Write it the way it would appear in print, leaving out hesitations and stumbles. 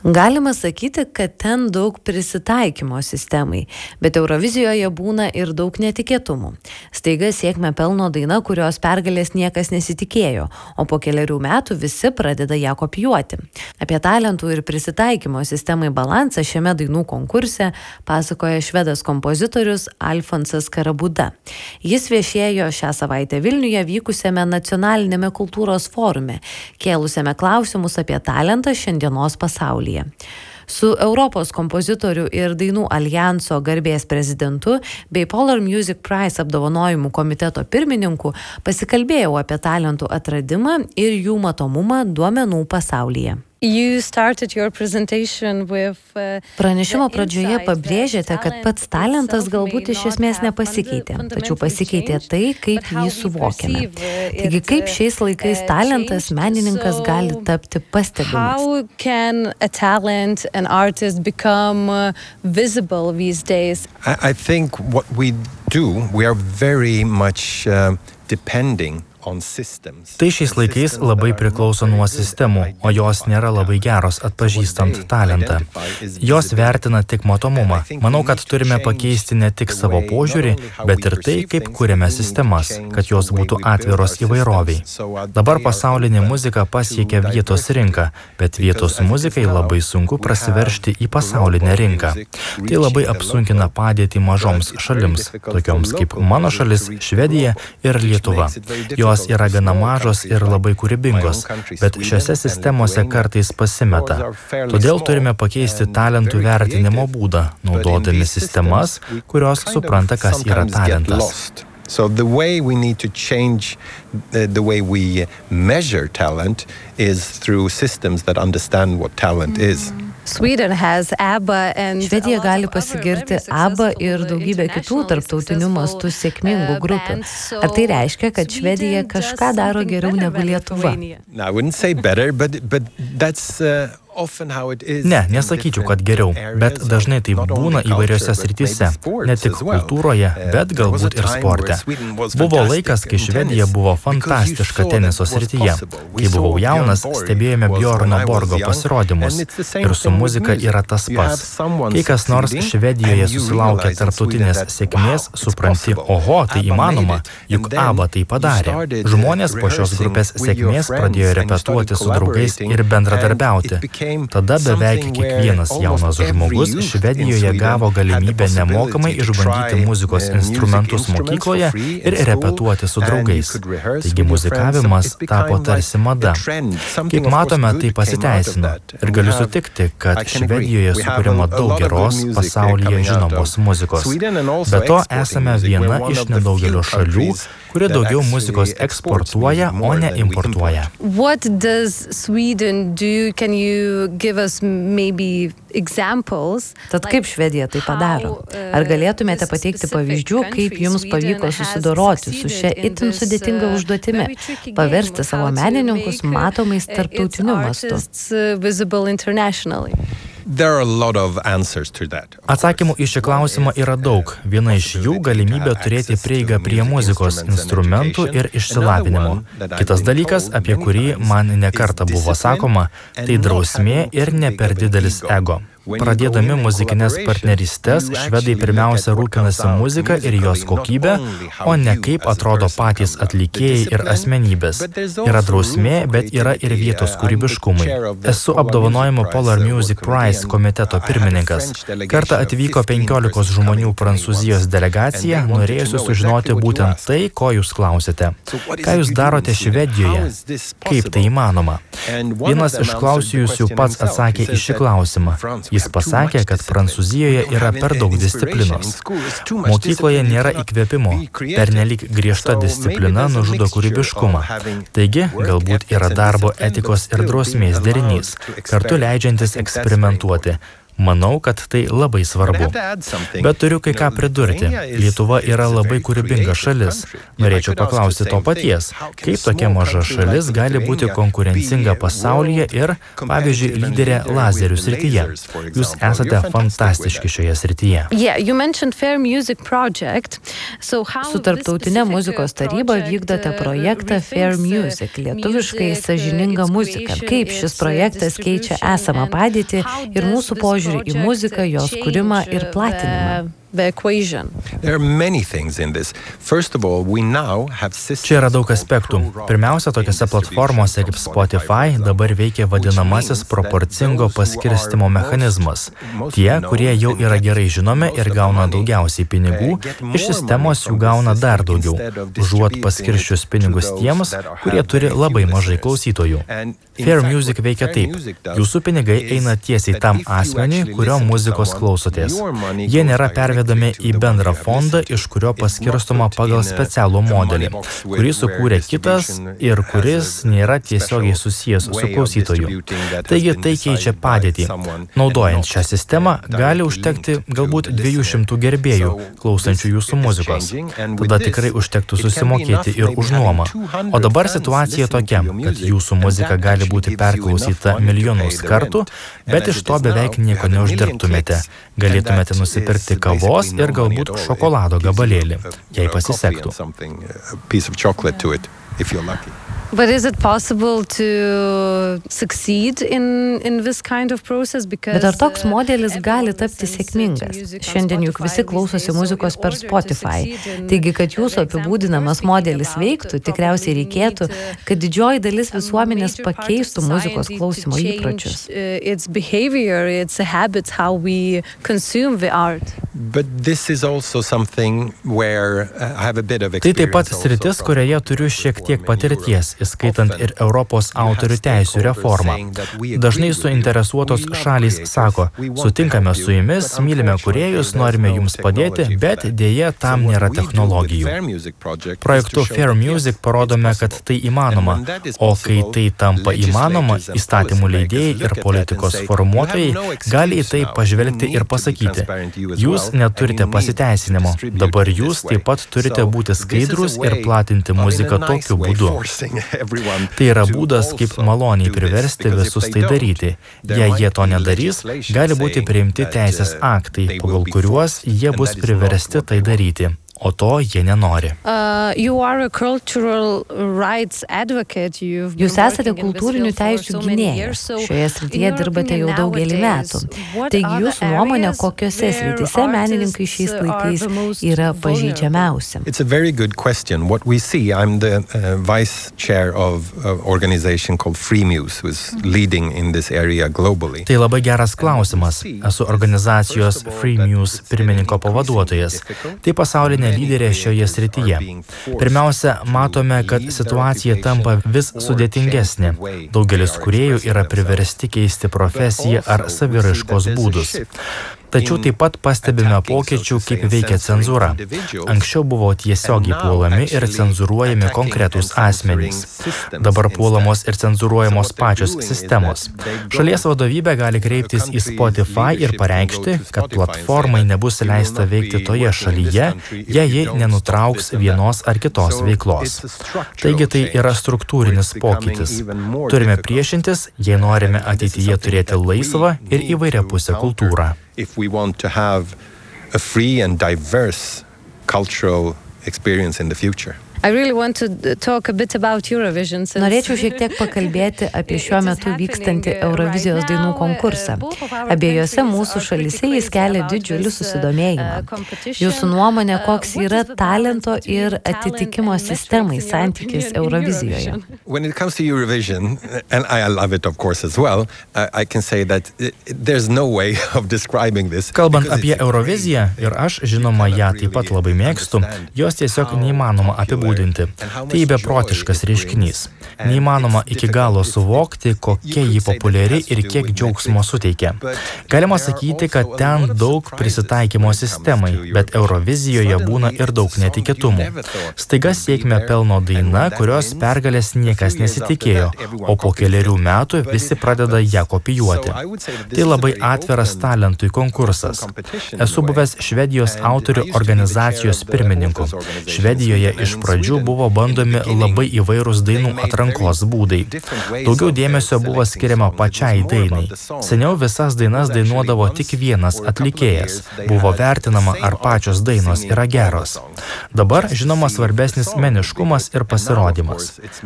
Galima sakyti, kad ten daug prisitaikymo sistemai, bet Eurovizijoje būna ir daug netikėtumų. Staiga sėkmę pelno daina, kurios pergalės niekas nesitikėjo, o po keliarių metų visi pradeda ją kopijuoti. Apie talentų ir prisitaikymo sistemai balansą šiame dainų konkurse pasakoja švedas kompozitorius Alfonsas Karabuda. Jis viešėjo šią savaitę Vilniuje vykusiame nacionalinėme kultūros forume, kėlusiame klausimus apie talentą šiandienos pasaulyje. Su Europos kompozitorių ir dainų alijanso garbės prezidentu bei Polar Music Prize apdovanojimų komiteto pirmininku pasikalbėjau apie talentų atradimą ir jų matomumą duomenų pasaulyje. Pranešimo pradžioje pabrėžėte, kad pats talentas galbūt iš esmės nepasikeitė, tačiau pasikeitė tai, kaip jį suvokiame. Taigi, kaip šiais laikais talentas, menininkas gali tapti pastebimas? I think what we do, we are very much depending. Tai šiais laikais labai priklauso nuo sistemų, o jos nėra labai geros atpažįstant talentą. Jos vertina tik matomumą. Manau, kad turime pakeisti ne tik savo požiūrį, bet ir tai, kaip kuriame sistemas, kad jos būtų atviros įvairoviai. Dabar pasaulinė muzika pasiekia vietos rinką, bet vietos muzikai labai sunku prasiveržti į pasaulinę rinką. Tai labai apsunkina padėtį mažoms šalims, tokioms kaip mano šalis, Švedija ir Lietuva. Jos yra gana mažos ir labai kūrybingos, bet šiose sistemose kartais pasimeta. Todėl turime pakeisti talentų vertinimo būdą, naudodami sistemas, kurios supranta, kas yra talentas. So the way we need to change the way we measure talent is through systems that understand what talent is. Švedija gali pasigirti ABBA ir daugybę kitų tarptautinių mastų sėkmingų grupių. Ar tai reiškia, kad Švedija kažką daro geriau negu Lietuva? I wouldn't say better, but that's Ne, nesakyčiau, kad geriau, bet dažnai taip būna įvairiose srityse, ne tik kultūroje, bet galbūt ir sporte. Buvo laikas, kai Švedija buvo fantastiška teniso srityje. Kai buvau jaunas, stebėjome Bjorno Borgo pasirodymus ir su muzika yra tas pats. Kai kas nors Švedijoje susilaukia tarptautinės sėkmės, supranti, oho, tai įmanoma, juk ABBA tai padarė. Žmonės po šios grupės sėkmės pradėjo repetuoti su draugais ir bendradarbiauti. Tada beveik kiekvienas jaunas žmogus Švedijoje gavo galimybę nemokamai išbandyti muzikos instrumentus mokykloje ir repetuoti su draugais. Taigi muzikavimas tapo tarsi mada. Kaip matome, tai pasiteisino. Ir galiu sutikti, kad Švedijoje sukuriama daug geros pasaulyje žinomos muzikos. Be to, esame viena iš nedaugelio šalių, kuri daugiau muzikos eksportuoja, o ne importuoja. What does Sweden do? Can you give us maybe examples? Tad kaip Švedija tai padaro? Ar galėtumėte pateikti pavyzdžių, kaip jums pavyko susidoroti su šia itin sudėtinga užduotimi, paversti savo menininkus matomais tarptautiniu mastu? There are a lot of answers to that. Atsakymų į šį klausimą yra daug. Viena iš jų galimybė turėti prieigą prie muzikos instrumentų ir išsilavinimo. Kitas dalykas, apie kurį man nekartą buvo sakoma, tai drausmė ir ne per didelis ego. Pradėdami muzikinės partnerystės, švedai pirmiausia rūpinasi muzika ir jos kokybė, o ne kaip atrodo patys atlikėjai ir asmenybės. Yra drausmė, bet yra ir vietos kūrybiškumui. Esu apdovanojimo Polar Music Prize komiteto pirmininkas. Kartą atvyko 15 žmonių Prancūzijos delegacija, norėjusi sužinoti būtent tai, ko jūs klausėte. Ką jūs darote Švedijoje? Kaip tai įmanoma? Vienas iš klausiusių pats atsakė į šį klausimą. Jis pasakė, kad Prancūzijoje yra per daug disciplinos. Mokykloje nėra įkvėpimo. Pernelyg griežta disciplina nužudo kūrybiškumą. Taigi, galbūt yra darbo etikos ir drausmės derinys, kartu leidžiantis eksperimentuoti. Manau, kad tai labai svarbu. Bet turiu kai ką pridurti. Lietuva yra labai kūrybinga šalis. Norėčiau paklausti to paties. Kaip tokia maža šalis gali būti konkurencinga pasaulyje ir, pavyzdžiui, lyderė lazerių srityje? Jūs esate fantastiški šioje srityje. Su Tarptautinė muzikos taryba vykdote projektą Fair Music, lietuviškai sąžininga muzika. Kaip šis projektas keičia esamą padėtį ir mūsų požiūrį į muziką, jos kūrimą ir platinimą? Čia yra daug aspektų. Pirmiausia, tokiose platformose kaip Spotify dabar veikia vadinamasis proporcingo paskirstimo mechanizmas. Tie, kurie jau yra gerai žinomi ir gauna daugiausiai pinigų, iš sistemos jų gauna dar daugiau, užuot paskirščius pinigus tiems, kurie turi labai mažai klausytojų. Fair Music veikia taip. Jūsų pinigai eina tiesiai tam asmeniui, kurio muzikos klausotės. Jie nėra pervedami į bendrą fondą, iš kurio paskirstoma pagal specialų modelį, kurį sukūrė kitas ir kuris nėra tiesiogiai susijęs su klausytoju. Taigi tai keičia padėtį. Naudojant šią sistemą gali užtekti galbūt 200 gerbėjų klausančių jūsų muzikos. Tada tikrai užtektų susimokėti ir už nuomą. O dabar situacija tokia, kad jūsų muzika gali būti perklausyta milijonus kartų, bet iš to beveik nieko neuždirbtumėte. Galėtumėte nusipirkti kavos ir galbūt šokolado gabalėlį, jei pasisektų. But is it possible to succeed in this kind of process? Bet ar toks modelis gali tapti sėkmingas? Šiandien juk visi klausosi muzikos per Spotify. Taigi, kad jūsų apibūdinamas modelis veiktų, tikriausiai reikėtų, kad didžioji dalis visuomenės pakeistų muzikos klausymo įpročius. It's behavior, it's a habit, how we consume the art. But this is also something where I have a bit of experience. Tai taip pat sritis, kurioje turiu šiek tiek patirties, įskaitant ir Europos autorių teisių reformą. Dažnai suinteresuotos šalys sako, sutinkame su jumis, mylime kūrėjus, norime jums padėti, bet dėja tam nėra technologijų. Projektu Fair Music parodome, kad tai įmanoma, o kai tai tampa įmanoma, įstatymų leidėjai ir politikos formuotojai gali į tai pažvelgti ir pasakyti, jūs neturite pasiteisinimo, dabar jūs taip pat turite būti skaidrūs ir platinti muziką tokiu būdu. Tai yra būdas, kaip maloniai priversti visus tai daryti. Jei jie to nedarys, gali būti priimti teisės aktai, pagal kuriuos jie bus priversti tai daryti. O to jie nenori. Jūs esate kultūrinių teisių gynėjas. Šioje srityje dirbate jau daugelį metų. Taigi jūsų nuomonė, kokiose srityse menininkai šiais laikais yra pažeidžiamiausi? It's a very good question. What we see, I'm the vice chair of an organization called Free Muse, who is leading in this area globally. Tai labai geras klausimas. Esu organizacijos Free Muse pirmininko pavaduotojas. Tai pasaulinė lyderė šioje srityje. Pirmiausia, matome, kad situacija tampa vis sudėtingesnė. Daugelis kūrėjų yra priversti keisti profesiją ar saviraiškos būdus. Tačiau taip pat pastebime pokyčių, kaip veikia cenzūra. Anksčiau buvo tiesiogiai puolami ir cenzūruojami konkretūs asmenys. Dabar puolamos ir cenzūruojamos pačios sistemos. Šalies vadovybė gali kreiptis į Spotify ir pareikšti, kad platformai nebus leista veikti toje šalyje, jei ji nenutrauks vienos ar kitos veiklos. Taigi tai yra struktūrinis pokytis. Turime priešintis, jei norime ateityje turėti laisvą ir įvairiapusę kultūrą. If we want to have a free and diverse cultural experience in the future. Norėčiau šiek tiek pakalbėti apie šiuo metu vykstantį Eurovizijos dainų konkursą. Abiejose mūsų šalyse jis kelia didžiulį susidomėjimą. Jūsų nuomonė, koks yra talento ir atitikimo sistemai santykis Eurovizijoje? When it comes to Eurovision, and I love it of course as well, I can say that there's no way of describing this. Kalbant apie Euroviziją, ir aš žinoma ją taip pat labai mėgstu, jos tiesiog neįmanoma apibūdinti. apibūdinti. Tai beprotiškas reiškinys. Neįmanoma iki galo suvokti, kokia ji populiari ir kiek džiaugsmo suteikia. Galima sakyti, kad ten daug prisitaikymo sistemai, bet Eurovizijoje būna ir daug netikėtumų. Staiga sėkmę pelno daina, kurios pergalės niekas nesitikėjo, o po kelerių metų visi pradeda ją kopijuoti. Tai labai atviras talentui konkursas. Esu buvęs Švedijos autorių organizacijos pirmininku. Švedijoje iš pradžių buvo bandomi labai įvairūs dainų atrankos būdai. Daugiau dėmesio buvo skiriama pačiai dainai. Seniau visas dainas dainuodavo tik vienas atlikėjas. Buvo vertinama, ar pačios dainos yra geros. Dabar, žinoma, svarbesnis meniškumas ir pasirodymas.